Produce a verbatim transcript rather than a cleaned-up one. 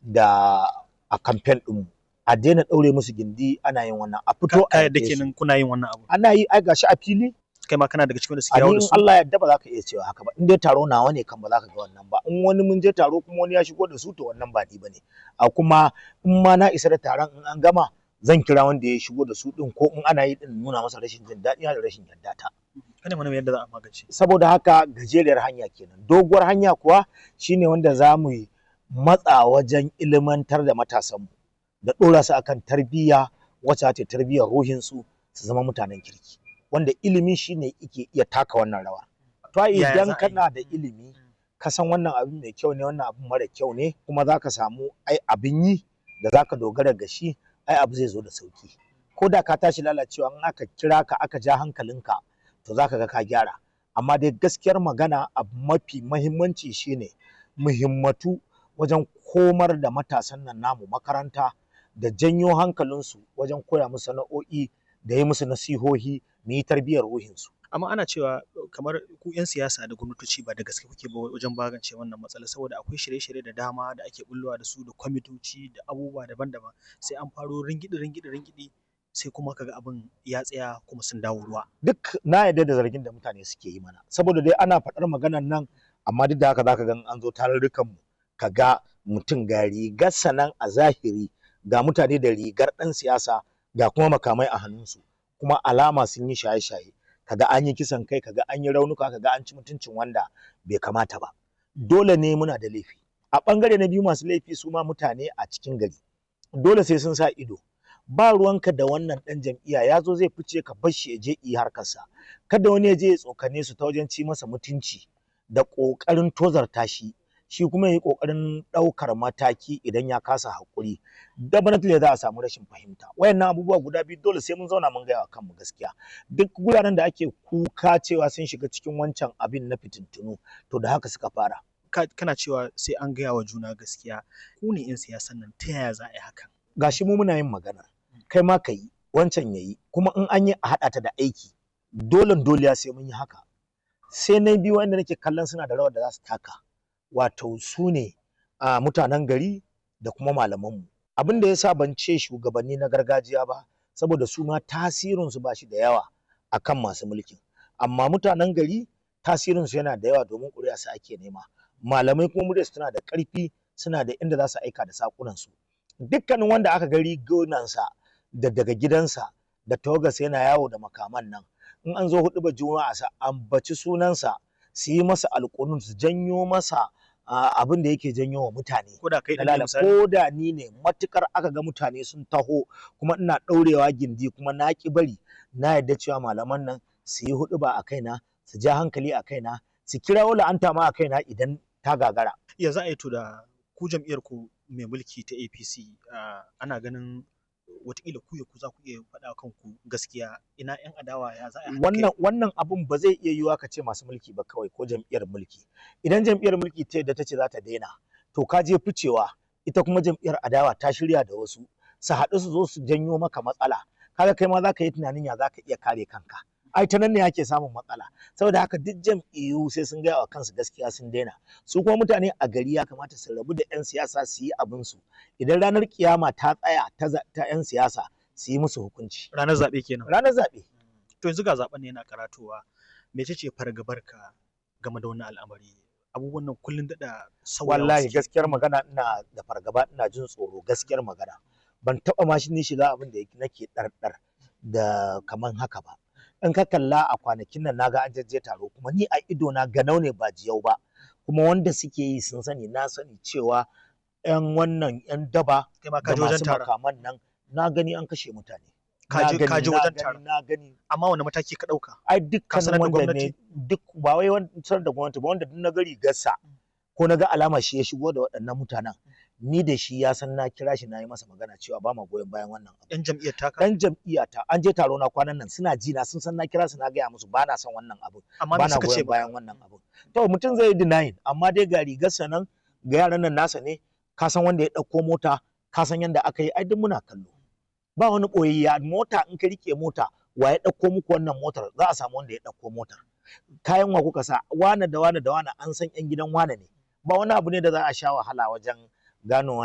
da a campaign ɗinmu a daina ɗaure musu gindi ana yin wannan a fito a yadda kenan kuna yin wannan abu ana yi ai gashi a fili kai ma kana daga cikin da suke yawo da su Allah ya yarda ba za ka iya cewa haka ba in dai taro nawa ne kan ba za ka ga wannan ba in wani mun je taro kuma wani ya shigo da su to wannan ba ni bane a kuma in ma na isa da taron in an gama zan kira wanda ya shigo da su din ko in ana yi din nuna masa rashin jin daɗi da rashin yarda ta kada mana yadda za a magance saboda haka gajeriyar hanya kenan doguwar hanya kuwa shine wanda za mu yi matsa wajen ilimantar da matasanmu da ɗora su akan tarbiyya wacce ta tarbiyyar ruhinsu su zama mutanen kirki wanda ilimi shine yake iya taka wannan rawa to idan kana da ilimi ka san wannan abin mai kyau ne wannan abin mara kyau ne kuma zaka samu ai abin yi da zaka dogara ga shi ai abu zai zo da sauki ko da ka tashi lalacewa in aka kira ka aka ja hankalinka to zaka ga ka gyara amma dai gaskiyar magana abu mafi muhimmanci shine muhimmatu wajen komar da matasan nan namu makaranta da janyo hankalinsu wajen koya musu sana'o'i da yi musu nasihohi mu yi tarbiyyar ruhinsu. Amma ana cewa kamar ku 'yan siyasa da gwamnatoci ba da gaske kuke ba wajen magance wannan matsala saboda akwai shirye-shirye da dama da ake bullowa da su da kwamitoci da abubuwa daban-daban sai an faro ringidi ringidi ringidi sai kuma kaga abin ya tsaya kuma sun dawo ruwa. Duk na yarda da zargin da mutane suke yi mana saboda dai ana faɗar maganar nan amma duk da haka zaka ga an zo tarurrukan mu kaga mutum ga rigar sanan a zahiri ga mutane da rigar ɗan siyasa ga kuma makamai a hannunsu kuma alama sun yi shaye-shaye kaga an yi kisan kai kaga an yi raunuka kaga an ci mutuncin wanda bai kamata ba dole ne muna da laifi a bangare na biyu masu laifi su ma mutane a cikin gari dole sai sun sa ido ba ruwanka da wannan dan jam'iyya ya zo zai fice ka bar shi ya je yi harkarsa kada wani ya je ya tsokane su ta wajen ci masa mutunci da ƙoƙarin tozarta shi shi kuma yi ƙoƙarin ɗaukar mataki idan ya kasa haƙuri definitely za a samu rashin fahimta wayannan abubuwa guda biyu dole sai mun zauna mun gaya wa kanmu gaskiya duk guraren da ake kuka cewa sun shiga cikin wancan abin na fitintunu to da haka suka fara kana cewa sai an gaya wa juna gaskiya ku ne 'yan siyasan nan ta yaya za a yi hakan gashi mu muna yin magana kai ma ka yi wancan ya yi kuma in an yi a haɗa ta da aiki dole dole sai mun yi haka sai na biyu wanda nake kallon suna da rawar da za su taka wato su ne a mutanen gari da kuma malamanmu abin da ya sa ban ce shugabanni na gargajiya ba saboda su ma tasirinsu ba shi da yawa akan masu mulkin amma mutanen gari tasirinsu yana da yawa domin ƙuri'a su ake nema malamai kuma muryarsu tana da ƙarfi suna da inda za su aika da saƙunansu dukkanin wanda aka ga rigunansa da daga gidansa da tawagarsa yana yawo da makaman nan in an zo huɗubar juma'a sa ambaci sunansa su yi masa alƙunun su janyo masa abin da yake janyo wa mutane ko da kai ko da ni ne matukar aka ga mutane sun taho kuma ina ɗaurewa gindi kuma na ki bari na yarda cewa malaman nan su yi huɗuba a kaina su ja hankali a kaina su kirawo la'anta ma a kaina idan ta gagara ya za a yi to da ku jam'iyyar ku mai mulki ta A P C ana ganin wataƙila ku ya ku za ku iya faɗa kanku gaskiya ina yan adawa ya za a yi wannan wannan abun ba zai iya yiwuwa ka ce masu mulki ba kawai ko jam'iyyar mulki idan jam'iyyar mulki ta yadda ta ce za ta daina to ka je ficewa ita kuma jam'iyyar adawa ta shirya da wasu su haɗu su zo su janyo maka matsala kaga kai ma za ka yi tunanin ya za ka iya kare kanka ai ta nan ne ake samun matsala saboda haka duk jam'iyyu sai sun gaya wa kansu gaskiya sun daina su kuma mutane a gari ya kamata su rabu da 'yan siyasa su yi abin su idan ranar kiyama ta tsaya ta 'yan siyasa su yi musu hukunci ranar zaɓe kenan ranar zaɓe to yanzu ga zaɓen ne yana karatowa mece ce fargabar ka game da wannan al'amari abubuwan nan kullun daɗa sauyawa wallahi gaskiyar magana ina da fargaba ina jin tsoro gaskiyar magana ban taɓa ma shi ni shiga abin da nake ɗarɗar da kaman haka ba in ka kalla a kwanakin nan naga an jajje taro kuma ni a ido na ganau ne ba jiyau ba kuma wanda suke yi sun sani na sani cewa yan wannan yan daba kai ma da ka je wajen masu taron makaman nan na gani an kashe mutane ka na je gani, ka je na wajen gani, taron na gani amma wani mataki ka ɗauka ai Ka sanar dukkanin da wanda gwamnati? ne duk ba wai wancan da gwamnati ba wanda duk na gari gassa ko na ga alama shi ya shigo da waɗannan mutanen ni da shi ya san na kira shi na yi masa magana cewa ba ma goyon bayan wannan abu yan jam'iyyar taka dan jam'iyyata an je taro na kwanan nan suna ji na sun san na kira su na gaya musu ba na son wannan abu amma ba me na suka ce goyon ba bayan wannan abu to mutum zai yi denying amma dai ga rigarsa nan ga yaran nan nasa ne ka san wanda ya ɗauko mota ka san yanda aka yi ai duk muna kallo ba wani ɓoyayya mota in ka rike mota wa ya ɗauko muku wannan motar za a samu wanda ya ɗauko motar kayan wa kuka sa wane da wane da wane an san yan gidan wane ne ba wani abu ne da za a sha wahala wajen ganowa